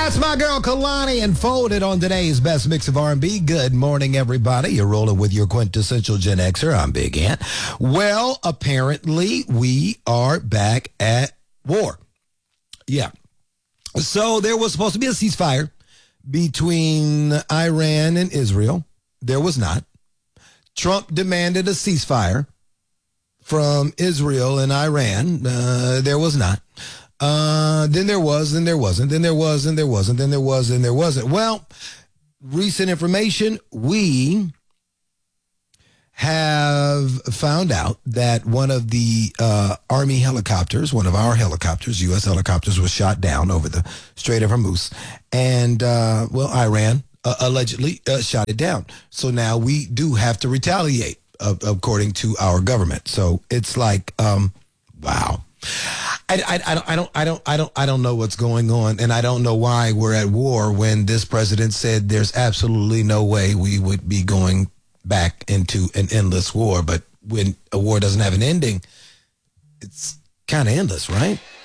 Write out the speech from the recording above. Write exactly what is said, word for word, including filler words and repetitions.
That's my girl Kalani and Folded on today's best mix of R and B. Good morning, everybody. You're rolling with your quintessential Gen Xer. I'm Big Ant. Well, apparently we are back at war. Yeah. So there was supposed to be a ceasefire between Iran and Israel. There was not. Trump demanded a ceasefire from Israel and Iran. Uh, there was not. Uh, then there was, then there wasn't, then there was, then there wasn't, then there was, then there wasn't. Well, recent information, we have found out that one of the uh, Army helicopters, one of our helicopters, U S helicopters, was shot down over the Strait of Hormuz. And, uh, well, Iran uh, allegedly uh, shot it down. So now we do have to retaliate, uh, according to our government. So it's like, um, wow. I, I, I don't I don't I don't I don't I don't know what's going on, and I don't know why we're at war when this president said there's absolutely no way we would be going back into an endless war. But when a war doesn't have an ending, it's kind of endless, right?